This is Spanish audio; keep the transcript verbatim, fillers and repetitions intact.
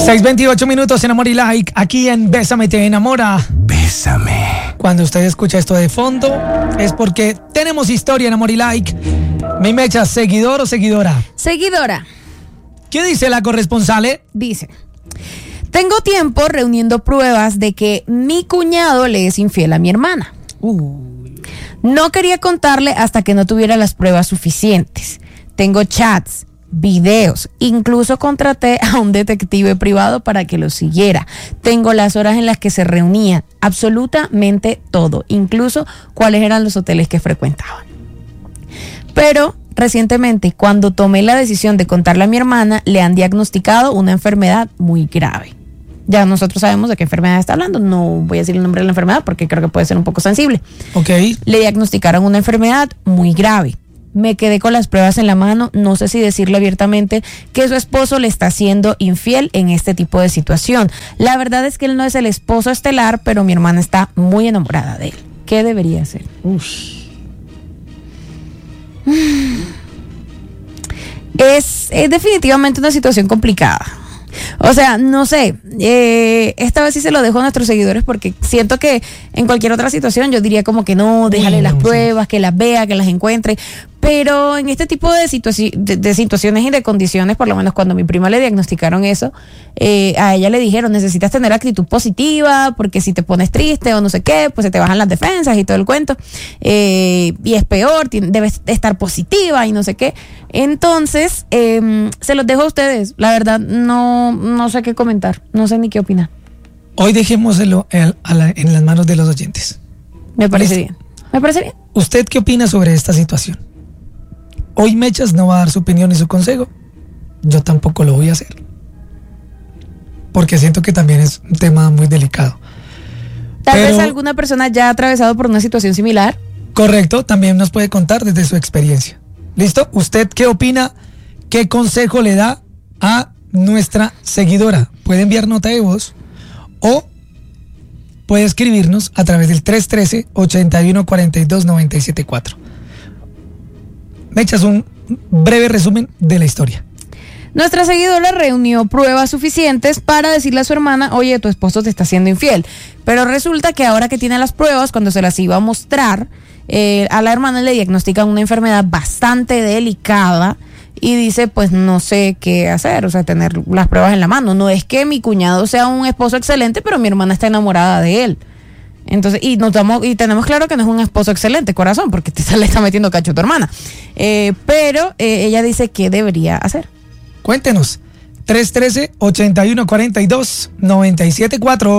seis veintiocho minutos en Amor y Like, aquí en Bésame te enamora. Bésame. Cuando usted escucha esto de fondo, es porque tenemos historia en Amor y Like. Mi Mecha, ¿seguidor o seguidora? Seguidora. ¿Qué dice la corresponsal? Dice: tengo tiempo reuniendo pruebas de que mi cuñado le es infiel a mi hermana. Uh. No quería contarle hasta que no tuviera las pruebas suficientes. Tengo chats, videos, incluso contraté a un detective privado para que lo siguiera. Tengo las horas en las que se reunían, absolutamente todo, incluso cuáles eran los hoteles que frecuentaban. Pero recientemente, cuando tomé la decisión de contarle a mi hermana, le han diagnosticado una enfermedad muy grave. Ya nosotros sabemos de qué enfermedad está hablando, no voy a decir el nombre de la enfermedad porque creo que puede ser un poco sensible. Ok. Le diagnosticaron una enfermedad muy grave. Me quedé con las pruebas en la mano, no sé si decirle abiertamente que su esposo le está siendo infiel en este tipo de situación. La verdad es que él no es el esposo estelar, pero mi hermana está muy enamorada de él. ¿Qué debería hacer? Uf. Es, es definitivamente una situación complicada. O sea, no sé, eh, esta vez sí se lo dejo a nuestros seguidores porque siento que en cualquier otra situación yo diría como que no, déjale Uy, las no, pruebas, que las vea, que las encuentre. Pero en este tipo de, situaci- de, de situaciones y de condiciones, por lo menos cuando a mi prima le diagnosticaron eso, eh, a ella le dijeron, necesitas tener actitud positiva, porque si te pones triste o no sé qué, pues se te bajan las defensas y todo el cuento. Eh, y es peor, ti- debes estar positiva y no sé qué. Entonces, eh, se los dejo a ustedes. La verdad, no, no sé qué comentar, no sé ni qué opinar. Hoy dejémoselo en, a la- en las manos de los oyentes. Me parece ¿Listo? bien. Me parece bien. ¿Usted qué opina sobre esta situación? Hoy Mechas no va a dar su opinión y su consejo. Yo tampoco lo voy a hacer. Porque siento que también es un tema muy delicado. Tal Pero- vez alguna persona ya ha atravesado por una situación similar. Correcto, también nos puede contar desde su experiencia. ¿Listo? ¿Usted qué opina? ¿Qué consejo le da a nuestra seguidora? Puede enviar nota de voz o puede escribirnos a través del tres uno tres, ocho uno cuatro dos, nueve siete cuatro. Me echas un breve resumen de la historia. Nuestra seguidora reunió pruebas suficientes para decirle a su hermana, oye, tu esposo te está haciendo infiel. Pero resulta que ahora que tiene las pruebas, cuando se las iba a mostrar, eh, a la hermana le diagnostican una enfermedad bastante delicada y dice, pues no sé qué hacer, o sea, tener las pruebas en la mano. No es que mi cuñado sea un esposo excelente, pero mi hermana está enamorada de él. Entonces, y nos damos, y tenemos claro que no es un esposo excelente, corazón, porque te le está metiendo cacho a tu hermana. Eh, pero eh, ella dice qué debería hacer. Cuéntenos. tres uno tres, ocho uno cuatro dos, nueve siete cuatro.